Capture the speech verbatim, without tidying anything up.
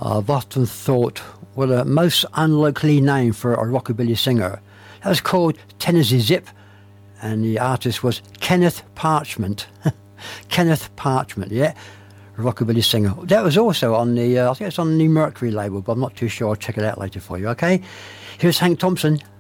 I've often thought, what a most unlikely name for a rockabilly singer. That was called Tennessee Zip, and the artist was Kenneth Parchment. Kenneth Parchment, yeah, rockabilly singer. That was also on the, uh, I think it's on the Mercury label, but I'm not too sure. I'll check it out later for you, okay? Here's Hank Thompson,